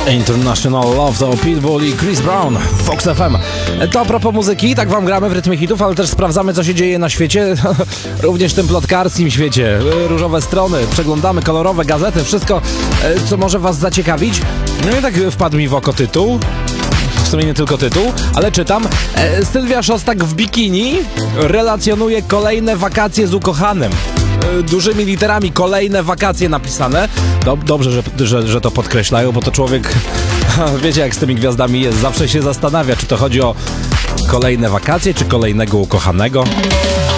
International Love to Pitbull i Chris Brown, Fox FM. To a propos muzyki, tak wam gramy w rytmie hitów, ale też sprawdzamy, co się dzieje na świecie, również w tym plotkarskim świecie. Różowe strony, przeglądamy kolorowe gazety, wszystko, co może was zaciekawić. No i tak wpadł mi w oko tytuł. W sumie nie tylko tytuł, ale czytam. Sylwia Szostak w bikini relacjonuje kolejne wakacje z ukochanym. Dużymi literami kolejne wakacje napisane. Dobrze, że to podkreślają, bo to człowiek, wiecie jak z tymi gwiazdami jest, zawsze się zastanawia, czy to chodzi o kolejne wakacje, czy kolejnego ukochanego.